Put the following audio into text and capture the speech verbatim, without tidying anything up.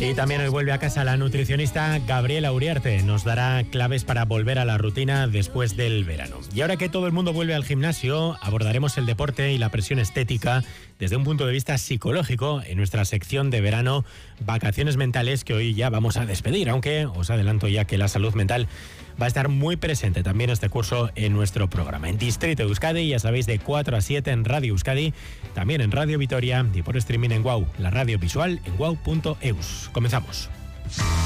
Y también hoy vuelve a casa la nutricionista Gabriela Uriarte. Nos dará claves para volver a la rutina después del verano. Y ahora que todo el mundo vuelve al gimnasio, abordaremos el deporte y la presión estética desde un punto de vista psicológico en nuestra sección de verano Vacaciones Mentales, que hoy ya vamos a despedir, aunque os adelanto ya que la salud mental va a estar muy presente también este curso en nuestro programa. En Distrito Euskadi, ya sabéis, de cuatro a siete en Radio Euskadi, también en Radio Vitoria y por streaming en WOW, la radio visual en wow punto eus. Comenzamos.